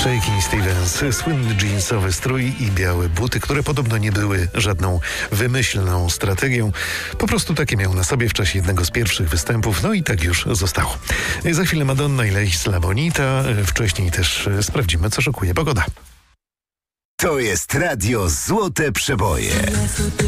Shakin' Stevens, słynny jeansowy strój i białe buty, które podobno nie były żadną wymyślną strategią. Po prostu takie miał na sobie w czasie jednego z pierwszych występów, no i tak już zostało. Za chwilę Madonna i La Isla Bonita. Wcześniej też sprawdzimy, co szokuje pogoda. To jest Radio Złote Przeboje.